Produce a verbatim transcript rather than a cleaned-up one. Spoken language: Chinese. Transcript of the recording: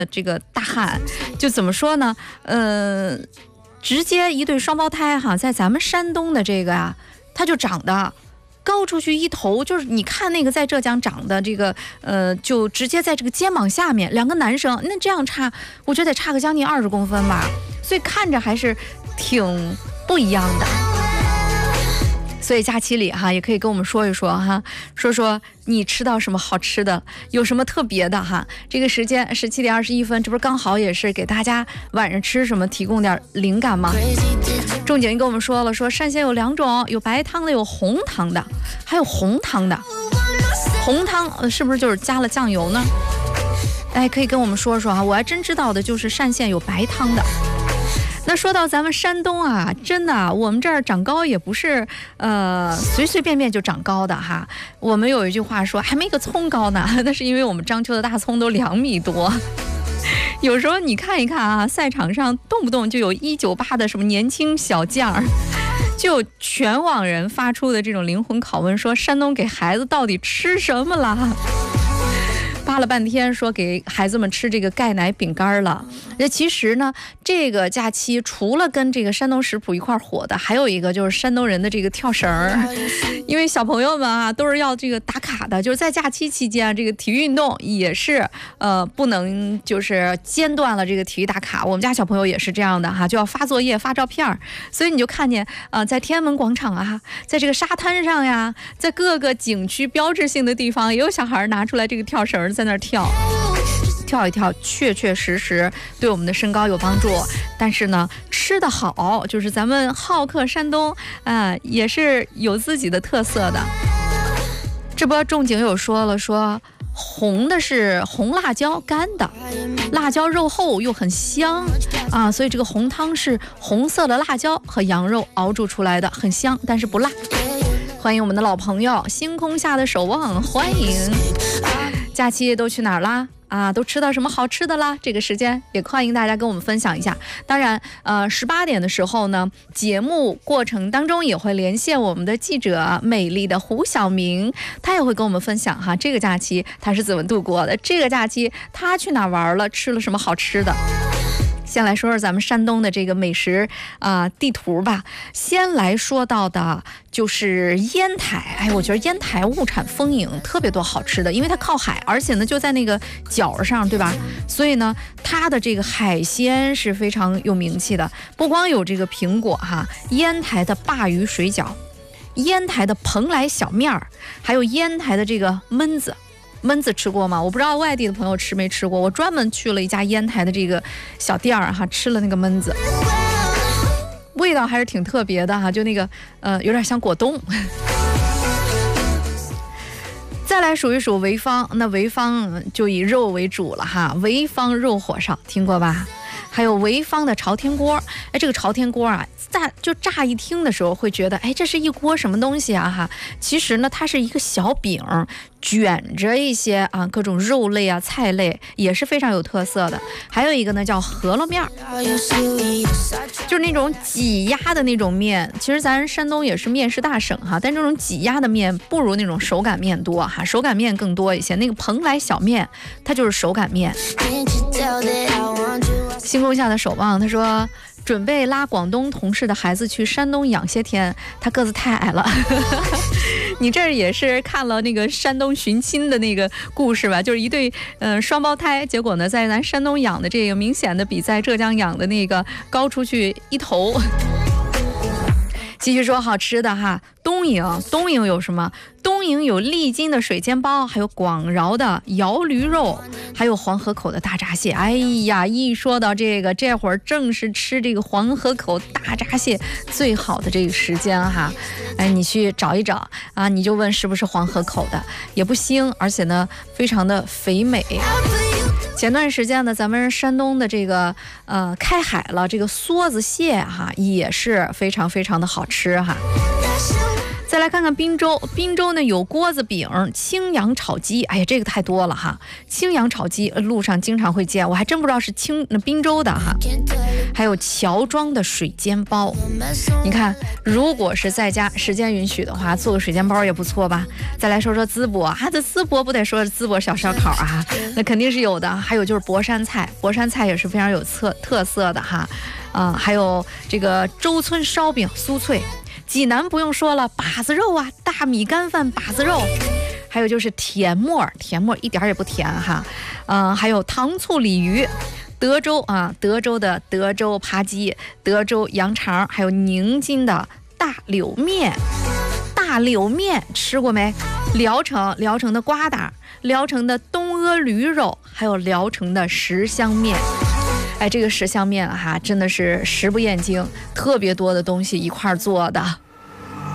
这个大汉，就怎么说呢？呃，直接一对双胞胎哈，在咱们山东的这个啊，他就长得高出去一头，就是你看那个在浙江长的这个，呃，就直接在这个肩膀下面，两个男生，那这样差，我觉得得差个将近二十公分吧，所以看着还是挺不一样的。所以假期里哈，也可以跟我们说一说哈，说说你吃到什么好吃的，有什么特别的哈。这个时间十七点二十一分，这不是刚好也是给大家晚上吃什么提供点灵感吗？仲景跟我们说了，说单县有两种，有白汤的，有红汤的，还有红汤的。红汤呃是不是就是加了酱油呢？哎，可以跟我们说说哈，我还真知道的就是单县有白汤的。那说到咱们山东啊，真的啊，我们这儿长高也不是呃随随便便就长高的哈。我们有一句话说，还没个葱高呢，那是因为我们章丘的大葱都两米多。有时候你看一看啊，赛场上动不动就有一九八的什么年轻小将，就全网人发出的这种灵魂拷问，说山东给孩子到底吃什么了？扒了半天说给孩子们吃这个钙奶饼干了。那其实呢，这个假期除了跟这个山东食谱一块火的，还有一个就是山东人的这个跳绳儿。因为小朋友们啊都是要这个打卡的，就是在假期期间这个体育运动也是呃不能就是间断了这个体育打卡。我们家小朋友也是这样的哈，就要发作业发照片，所以你就看见呃在天安门广场啊，在这个沙滩上呀，在各个景区标志性的地方，也有小孩拿出来这个跳绳在那儿跳。跳一跳确确实实对我们的身高有帮助，但是呢吃得好，就是咱们好客山东啊、呃，也是有自己的特色的。这波仲景有说了，说红的是红辣椒干的，辣椒肉厚又很香啊，所以这个红汤是红色的辣椒和羊肉熬煮出来的，很香但是不辣。欢迎我们的老朋友星空下的守望，欢迎。假期都去哪儿啦？啊，都吃到什么好吃的啦？这个时间也欢迎大家跟我们分享一下。当然，呃，十八点的时候呢，节目过程当中也会连线我们的记者美丽的胡晓明，他也会跟我们分享哈，这个假期他是怎么度过的，这个假期他去哪玩了，吃了什么好吃的。先来说说咱们山东的这个美食啊、呃、地图吧。先来说到的就是烟台，哎，我觉得烟台物产丰盈，特别多好吃的，因为它靠海，而且呢就在那个角上，对吧？所以呢，它的这个海鲜是非常有名气的。不光有这个苹果哈，烟台的鲅鱼水饺，烟台的蓬莱小面儿，还有烟台的这个焖子。焖子吃过吗？我不知道外地的朋友吃没吃过，我专门去了一家烟台的这个小店儿哈，吃了那个焖子，味道还是挺特别的哈，就那个呃有点像果冻。再来数一数潍坊，那潍坊就以肉为主了哈，潍坊肉火烧听过吧？还有潍坊的朝天锅，哎，这个朝天锅啊，乍就乍一听的时候会觉得，哎，这是一锅什么东西啊哈？其实呢，它是一个小饼，卷着一些啊各种肉类啊菜类，也是非常有特色的。还有一个呢叫饸饹面，就是那种挤压的那种面。其实咱山东也是面食大省哈，但这种挤压的面不如那种手擀面多哈，手擀面更多一些。那个蓬莱小面，它就是手擀面。星空下的守望，他说准备拉广东同事的孩子去山东养些天，他个子太矮了。你这也是看了那个山东寻亲的那个故事吧？就是一对嗯、呃、双胞胎，结果呢在咱山东养的这个明显的比在浙江养的那个高出去一头。继续说好吃的哈，东营，东营有什么？东营有丽津的水煎包，还有广饶的摇驴肉，还有黄河口的大闸蟹。哎呀，一说到这个，这会儿正是吃这个黄河口大闸蟹最好的这个时间哈。哎，你去找一找啊，你就问是不是黄河口的，也不腥，而且呢非常的肥美。前段时间呢，咱们山东的这个呃开海了，这个梭子蟹哈也是非常非常的好吃哈。再来看看滨州，滨州呢有锅子饼、青阳炒鸡，哎呀，这个太多了哈。青阳炒鸡路上经常会见，我还真不知道是青滨州的哈。 还有乔庄的水煎包。你看，如果是在家时间允许的话，做个水煎包也不错吧。再来说说淄博啊，这淄博不得说淄博小烧烤啊，那肯定是有的。还有就是博山菜，博山菜也是非常有特特色的哈。啊、呃，还有这个周村烧饼酥脆。济南不用说了，把子肉啊，大米干饭把子肉。还有就是甜沫，甜沫一点也不甜哈。嗯、呃，还有糖醋鲤鱼。德州啊，德州的德州扒鸡，德州羊肠，还有宁津的大柳面。大柳面吃过没？聊城，聊城的瓜达，聊城的东阿驴肉，还有聊城的十香面。哎，这个十香面哈，真的是食不厌精，特别多的东西一块做的。